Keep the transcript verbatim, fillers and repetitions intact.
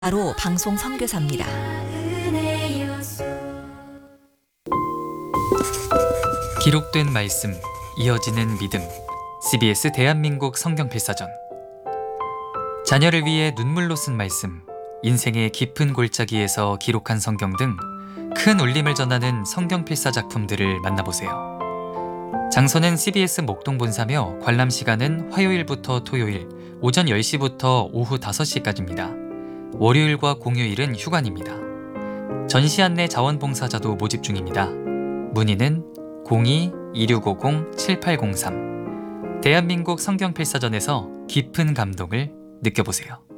바로 방송 선교사입니다. 기록된 말씀, 이어지는 믿음. 씨비에스 대한민국 성경필사전. 자녀를 위해 눈물로 쓴 말씀, 인생의 깊은 골짜기에서 기록한 성경 등 큰 울림을 전하는 성경필사 작품들을 만나보세요. 장소는 씨비에스 목동본사며 관람 시간은 화요일부터 토요일 오전 열 시부터 오후 다섯 시까지입니다. 월요일과 공휴일은 휴관입니다. 전시 안내 자원봉사자도 모집 중입니다. 문의는 공이 이육오공 칠팔공삼. 대한민국 성경필사전에서 깊은 감동을 느껴보세요.